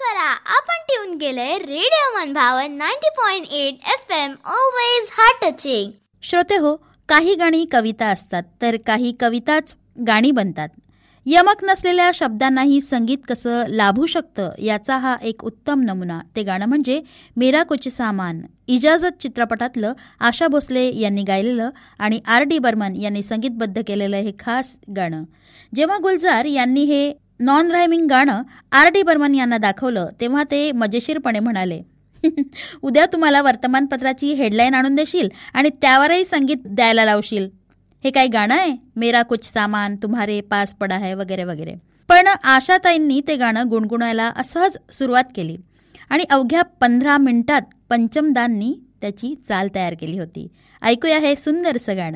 करा. आपण ट्यून केलंय रेडिओ मनभावन 90.8 FM. Always heart touching. श्रोते हो, काही गाणी कविता असतात तर काही कविताच गाणी बनतात. यमक नसलेल्या शब्दांनाही संगीत कसं लाभू शकतं याचा हा एक उत्तम नमुना. ते गाणं म्हणजे मेरा कुछ सामान. इजाजत चित्रपटातलं आशा भोसले यांनी गायलेलं आणि R.D. बर्मन यांनी संगीतबद्ध केलेलं हे खास गाणं. जेव्हा गुलजार यांनी हे नॉन रायमिंग गाणं R.D. बर्मन यांना दाखवलं तेव्हा ते मजेशीरपणे म्हणाले, उद्या तुम्हाला वर्तमानपत्राची हेडलाईन आणून देशील आणि त्यावरही संगीत द्यायला लावशील. हे काही गाणं आहे, मेरा कुछ सामान तुम्हारे पास पडा है वगैरे वगैरे. पण आशाताईंनी ते गाणं गुणगुणायला असहज सुरुवात केली आणि अवघ्या 15 मिनिटात पंचमदांनी त्याची चाल तयार केली होती. ऐकूया हे सुंदरसं गाणं.